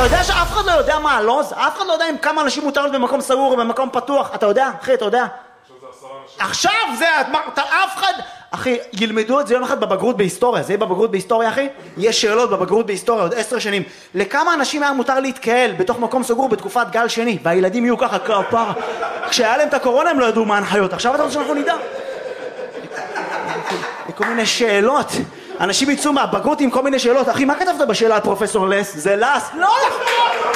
יודע שאף אחד לא יודע מה הלוז? אף אחד לא יודע אם כמה אנשים מותר להיות במקום סגור או במקום פתוח. אתה יודע? אחי, אתה יודע? עכשיו זה, אף אחד... אחי, ילמדו את זה יום אחד בבגרות בהיסטוריה. זה יהיה בבגרות בהיסטוריה, אחי? יש שאלות בבגרות בהיסטוריה עוד 10 שנים. לכמה אנשים היה מותר להתקהל בתוך מקום סגור בתקופת גל שני? והילדים יהיו ככה כפר. כשהיה להם את הקורונה הם לא ידעו מה ההנחיות. עכשיו אתה רוצה שאנחנו נדע? כל מיני שאלות. אנשים יצאו מהבגרות עם כל מיני שאלות. אחי, מה כתבת בשאלה על פרופסור לס? זה לס? לא נכון!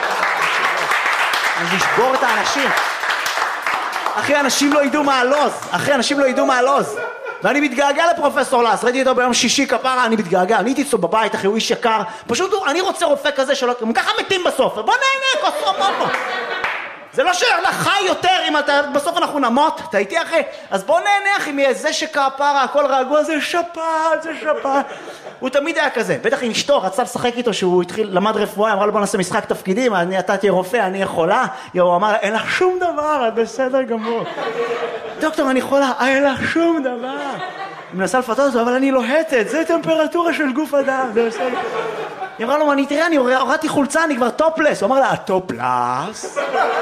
אז לשבור את האנשים. אחי, אנשים לא ידעו מה הלוז. אחי, אנשים לא ידעו מה הלוז. ואני מתגעגע לפרופסור לס. ראיתי אותו ביום שישי כפרה, אני מתגעגע. אני הייתי אצלו בבית, אחי, הוא איש יקר. פשוט אני רוצה רופא כזה שלא... הם ככה מתים בסוף. בוא נהנה, כוסו. זה לא שאלה חי יותר אם אתה... בסוף אנחנו נמות. אתה איתי, אחי? אז בוא נהנה, אחי, מאיזה שכפרה, הכל רגוע, זה שפעת, זה שפעת. הוא תמיד היה כזה. בטח עם אשתו, רצה לשחק איתו שהוא התחיל, למד רפואה, אמרה לו בוא נעשה משחק תפקידים, אתה תהיה רופא, אני יכולה. הוא אמר, אין לך שום דבר, את בסדר גמור. דוקטור, אני יכולה, אין לך שום דבר. היא מנסה לפתות אותו, אבל אני לוהטת, זה טמפרטורה של גוף אדם, זה בסדר. היא אמרה לו, תראה, אני הורדתי חולצה, אני כבר טופלס. הוא אמר לה, הטופלס.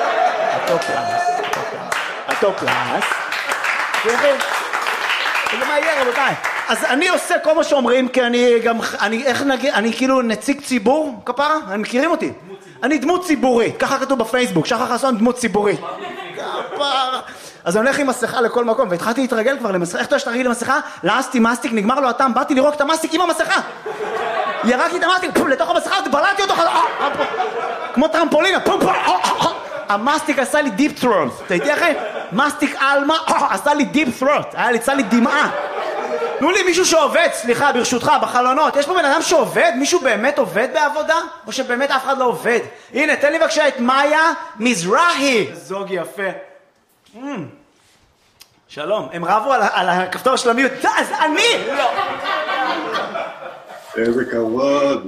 זה מה יהיה, רבותיי. אז אני עושה כל מה שאומרים, כי אני כאילו נציג ציבור, כפרה? הם מכירים אותי. אני דמות ציבורית, ככה כתוב בפייסבוק, שחר חסון דמות ציבורית. כפרה. אז אני הולך עם מסכה לכל מקום, והתחלתי להתרגל כבר למסכה. איך אתה שתרגיל למסכה? לעסתי מסטיק, נגמר לו הטעם, באתי לרוק את המסטיק עם המסכה. ירקתי את המסטיק, לתוך המסכה, בלעתי אותו, כמו טרמפולינה, המסטיק עשה לי דיפ ת'רוט. אתה איתי אחי? מסטיק אלמה עשה לי דיפ ת'רוט, יצא לי דמעה. תנו לי מישהו שעובד, סליחה, ברשותך, בחלונות. יש פה בן אדם שעובד? מישהו באמת עובד בעבודה? או שבאמת אף אחד לא עובד? הנה, תן לי בבקשה את מאיה מזרחי. זוג יפה. שלום, הם רבו על הכפתור של המיוט. אז אני! איזה כבוד.